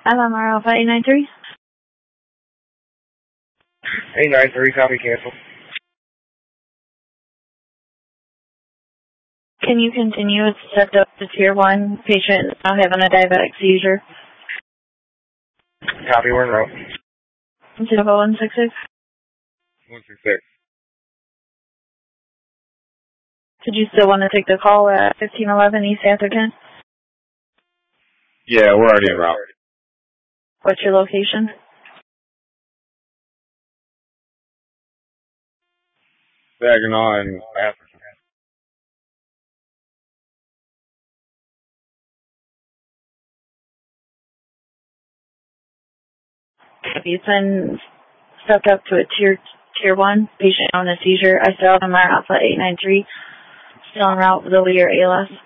LMR Alpha 893. 893, copy, cancel. Can you continue? It's set up to Tier 1. Patient now having a diabetic seizure. Copy, we're en route. 166. 166. Did you still want to take the call at 1511 East Atherton? Yeah, we're already en route. What's your location? Saginaw and Atherton. You've been stepped up to a tier 1. Patient on a seizure. I still have LMR Alpha 893. Still en route with the Lear ALS.